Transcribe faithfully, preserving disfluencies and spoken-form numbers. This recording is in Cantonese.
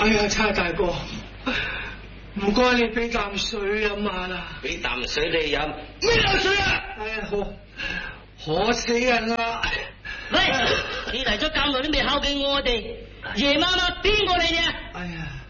哎呀，差大哥，唔該你俾啖水飲下啦。 俾啖水你飲。 咩啖水啊？哎呀，可可死人啦！ 喂，你嚟咗咁耐都未孝敬我哋，夜媽媽邊個嚟嘅？ 哎呀！